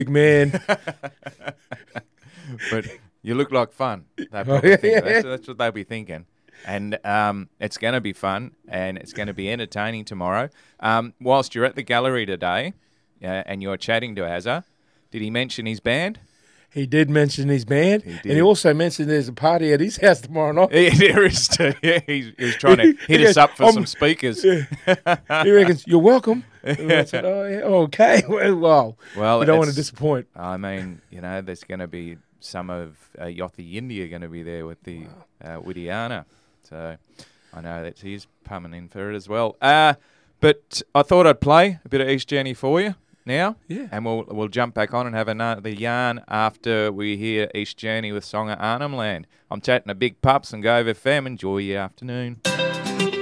big man. But you look like fun. They Oh, probably think yeah. that's what they'll be thinking. And it's going to be fun, and it's going to be entertaining tomorrow. Whilst you're at the gallery today, and you're chatting to Azza, did he mention his band? He did mention his band, He did. and he also mentioned there's a party at his house tomorrow night. Yeah, there is too. Yeah, he was trying to hit us up for some speakers. Yeah. He reckons, you're welcome. And I said, oh, yeah, okay. Well, we don't want to disappoint. I mean, there's going to be some of Yothi India going to be there with the Widiana. So I know that he's pumping in for it as well. But I thought I'd play a bit of East Journey for you now. Yeah. And we'll jump back on and have another yarn after we hear East Journey with Song of Arnhem Land. I'm chatting to Big Pups and Go FM. Enjoy your afternoon.